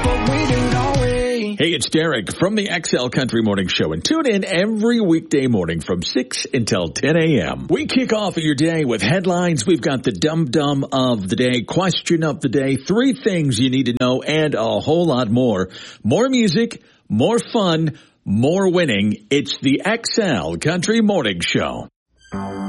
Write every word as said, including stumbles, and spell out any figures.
but we do, don't we? Hey, it's Derek from the X L Country Morning Show, and tune in every weekday morning from six until ten a.m. We kick off your day with headlines. We've got the dum-dum of the day, question of the day, three things you need to know, and a whole lot more. More music, more fun, more winning. It's the X L Country Morning Show.